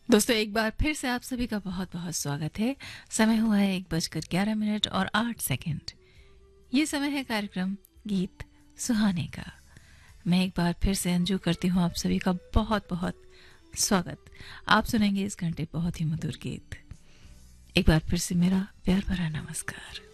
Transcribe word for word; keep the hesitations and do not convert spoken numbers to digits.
दोस्तों एक बार फिर से आप सभी का बहुत बहुत स्वागत है। समय हुआ है एक बजकर ग्यारह मिनट और आठ सेकंड। ये समय है कार्यक्रम गीत सुहाने का। मैं एक बार फिर से अंजू करती हूँ आप सभी का बहुत बहुत स्वागत। आप सुनेंगे इस घंटे बहुत ही मधुर गीत। एक बार फिर से मेरा प्यार भरा नमस्कार।